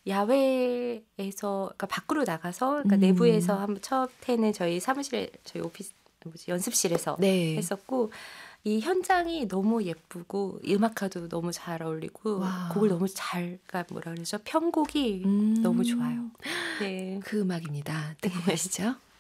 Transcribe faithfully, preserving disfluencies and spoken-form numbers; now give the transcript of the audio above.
야외에서 그러니까 밖으로 나가서 그러니까 음. 내부에서 한번 첫 해는 저희 사무실 저희 오피스 뭐지 연습실에서 네. 했었고 이 현장이 너무 예쁘고 음악과도 너무 잘 어울리고 와. 곡을 너무 잘 그러니까 뭐라 그러죠? 편곡이 음. 너무 좋아요. 네. 그 음악입니다. 듣고 네. 가시죠.